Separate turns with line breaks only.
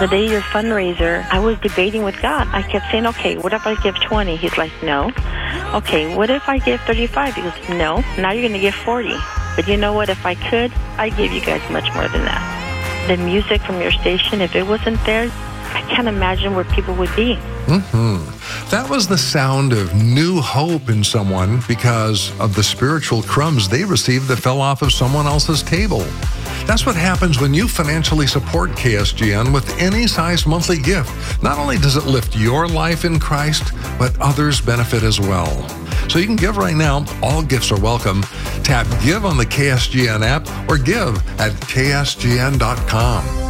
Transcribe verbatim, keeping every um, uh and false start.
The day of your fundraiser, I was debating with God. I kept saying, okay, what if I give twenty? He's like, no. Okay, what if I give thirty-five? He goes, no. Now you're going to give forty. But you know what? If I could, I'd give you guys much more than that. The music from your station, if it wasn't there, I can't imagine where people would be.
Mm-hmm. That was the sound of new hope in someone because of the spiritual crumbs they received that fell off of someone else's table. That's what happens when you financially support K S G N with any size monthly gift. Not only does it lift your life in Christ, but others benefit as well. So you can give right now. All gifts are welcome. Tap Give on the K S G N app or give at K S G N dot com.